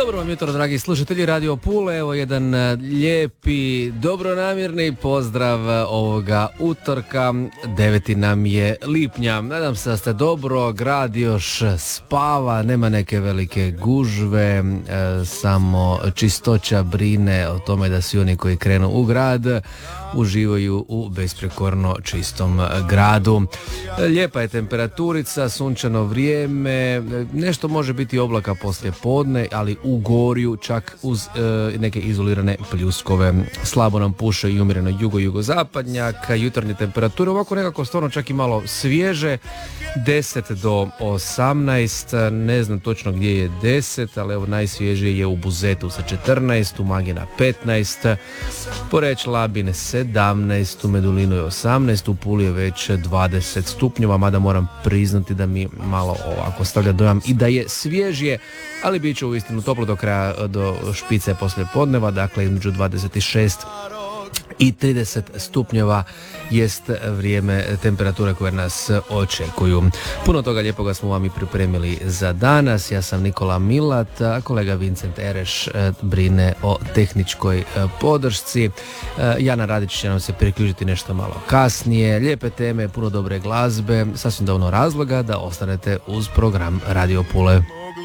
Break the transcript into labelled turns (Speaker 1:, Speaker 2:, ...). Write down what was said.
Speaker 1: Dobro vam jutro, dragi slušatelji Radio Pule. Evo jedan lijepi, dobronamjerni pozdrav ovoga utorka. 9. nam je lipnja. Nadam se da ste dobro, grad još spava, nema neke velike gužve, samo čistoća brine o tome da svi oni koji krenu u grad uživaju u besprekorno čistom gradu. Lijepa je temperaturica, sunčano vrijeme, nešto može biti oblaka poslije podne, ali u gorju čak uz neke izolirane pljuskove. Slabo nam puše i umjereno jugozapadnjak, jutarnje temperature ovako nekako stvarno čak i malo svježe, 10 do 18, ne znam točno gdje je 10, ali evo najsvježije je u Buzetu sa 14, u Magina 15, Poreć Labin 17, u Medulinu je 18, u Puli je već 20 stupnjeva, mada moram priznati da mi malo ovako stavlja dojam i da je svježije, ali bit će uistinu toplo do kraja, do špice poslije podneva, dakle između 26 i 30 stupnjeva jest vrijeme temperature koje nas očekuju. Puno toga lijepoga smo vam i pripremili za danas. Ja sam Nikola Milat, a kolega Vincent Ereš brine o tehničkoj podršci. Jana Radić će nam se priključiti nešto malo kasnije. Lijepe teme, puno dobre glazbe, sasvim dovoljno razloga da ostanete uz program Radio Pule.